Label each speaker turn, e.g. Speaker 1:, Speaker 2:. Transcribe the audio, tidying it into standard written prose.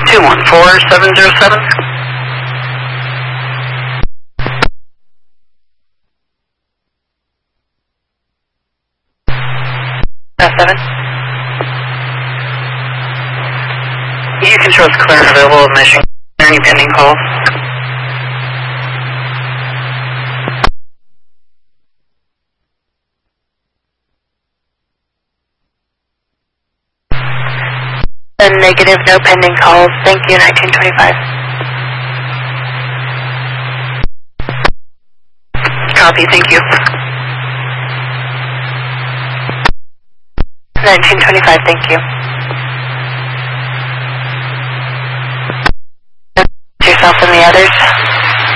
Speaker 1: 214707. 7. You control is clear and available of mission. Any pending calls? A negative, no pending calls. Thank you, 1925. Copy, thank you. 1925, thank you. Yourself and the others.